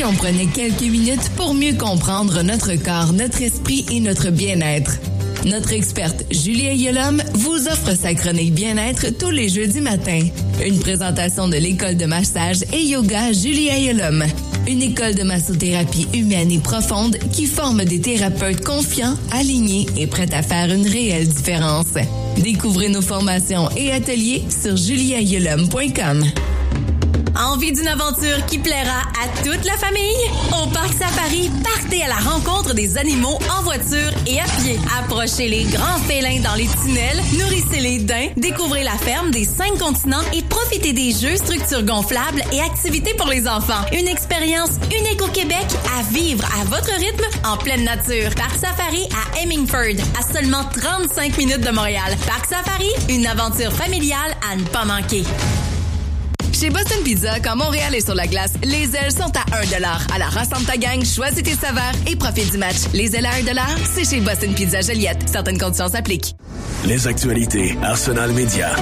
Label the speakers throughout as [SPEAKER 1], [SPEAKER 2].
[SPEAKER 1] si on prenait quelques minutes pour mieux comprendre notre corps, notre esprit et notre bien-être? Notre experte Julie Ayeulhomme vous offre sa chronique bien-être tous les jeudis matins. Une présentation de l'école de massage et yoga Julie Ayeulhomme. Une école de massothérapie humaine et profonde qui forme des thérapeutes confiants, alignés et prêts à faire une réelle différence. Découvrez nos formations et ateliers sur julieayeulhomme.com.
[SPEAKER 2] Envie d'une aventure qui plaira à toute la famille? Au Parc Safari, partez à la rencontre des animaux en voiture et à pied. Approchez les grands félins dans les tunnels, nourrissez les daims, découvrez la ferme des 5 continents et profitez des jeux, structures gonflables et activités pour les enfants. Une expérience unique au Québec à vivre à votre rythme en pleine nature. Parc Safari à Hemingford, à seulement 35 minutes de Montréal. Parc Safari, une aventure familiale à ne pas manquer.
[SPEAKER 1] Chez Boston Pizza, quand Montréal est sur la glace, les ailes sont à 1$. Alors rassemble ta gang, choisis tes saveurs et profite du match. Les ailes à 1$, c'est chez Boston Pizza Joliette. Certaines conditions s'appliquent.
[SPEAKER 3] Les actualités Arsenal Média.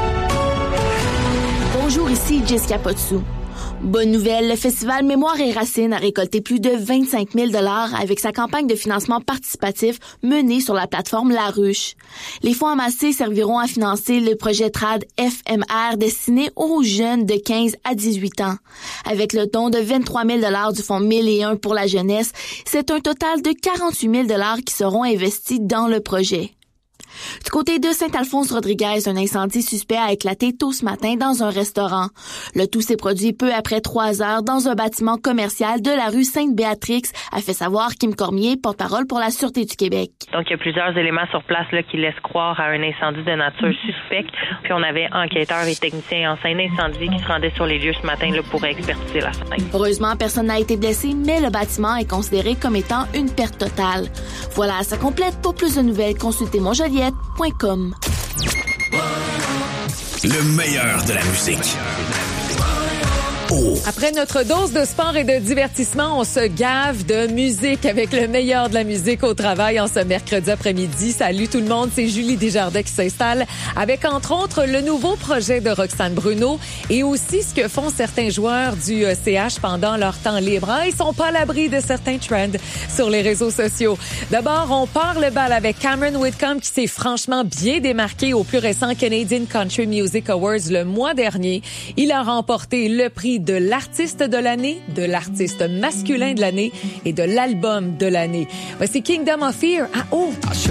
[SPEAKER 4] Bonjour, ici Jessica Potsou. Bonne nouvelle, le festival Mémoire et Racines a récolté plus de 25 000 $ avec sa campagne de financement participatif menée sur la plateforme La Ruche. Les fonds amassés serviront à financer le projet TRAD FMR destiné aux jeunes de 15 à 18 ans. Avec le don de 23 000 $ du fonds 1001 pour la jeunesse, c'est un total de 48 000 $ qui seront investis dans le projet. Du côté de Saint-Alphonse-Rodriguez, un incendie suspect a éclaté tôt ce matin dans un restaurant. Le tout s'est produit peu après 3 heures dans un bâtiment commercial de la rue Sainte-Béatrix, a fait savoir Kim Cormier, porte-parole pour la Sûreté du Québec.
[SPEAKER 5] Donc, il y a plusieurs éléments sur place là, qui laissent croire à un incendie de nature suspecte. Puis, on avait enquêteurs et techniciens en scène d'incendie qui se rendaient sur les lieux ce matin là, pour expertiser la scène.
[SPEAKER 4] Heureusement, personne n'a été blessé, mais le bâtiment est considéré comme étant une perte totale. Voilà, ça complète. Pour plus de nouvelles, consultez monjoliette.com.
[SPEAKER 3] Le meilleur de la musique.
[SPEAKER 6] Après notre dose de sport et de divertissement, on se gave de musique avec le meilleur de la musique au travail en ce mercredi après-midi. Salut tout le monde, c'est Julie Desjardins qui s'installe avec entre autres le nouveau projet de Roxane Bruno et aussi ce que font certains joueurs du CH pendant leur temps libre. Ils sont pas à l'abri de certains trends sur les réseaux sociaux. D'abord, on part le bal avec Cameron Whitcomb qui s'est franchement bien démarqué au plus récent Canadian Country Music Awards le mois dernier. Il a remporté le prix de l'artiste de l'année, de l'artiste masculin de l'année et de l'album de l'année. Voici Kingdom of Fear.